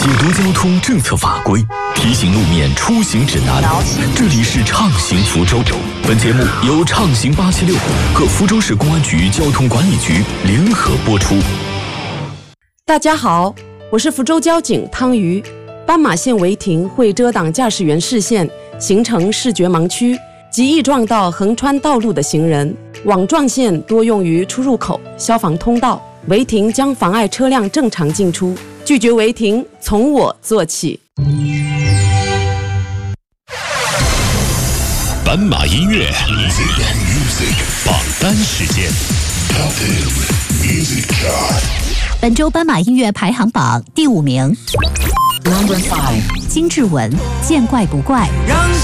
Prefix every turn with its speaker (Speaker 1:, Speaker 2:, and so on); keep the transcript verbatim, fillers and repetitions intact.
Speaker 1: 解读交通政策法规，提醒路面出行指南。这里是畅行福州，本节目由畅行八七六和福州市公安局交通管理局联合播出。
Speaker 2: 大家好，我是福州交警汤瑜。斑马线违停会遮挡驾驶员视线，形成视觉盲区，极易撞到横穿道路的行人。网状线多用于出入口、消防通道，违停将妨碍车辆正常进出。拒绝违停，从我做起。
Speaker 3: 斑马音乐榜单时间。
Speaker 4: 本周斑马音乐排行榜第五名，金志文《见怪不怪》。
Speaker 5: 让